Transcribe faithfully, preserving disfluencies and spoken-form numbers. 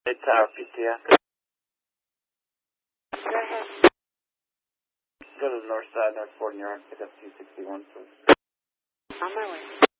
Hey, Tower, P T S. Go ahead. Go to the north side, north forty yard, pick up two sixty-one, please. On my way.